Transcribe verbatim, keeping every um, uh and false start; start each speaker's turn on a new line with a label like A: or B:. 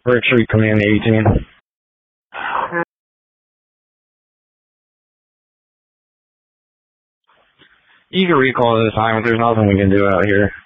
A: Retreat command eighteen. You can recall this time, but there's nothing we can do out here.